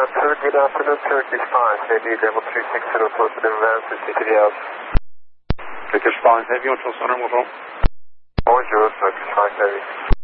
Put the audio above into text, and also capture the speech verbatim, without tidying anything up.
Sir, good afternoon, Turkish five, Heavy level three six zero, posted in Vance, City House. Turkish five Heavy, on ton sonore, bonjour. Bonjour, Turkish five Heavy.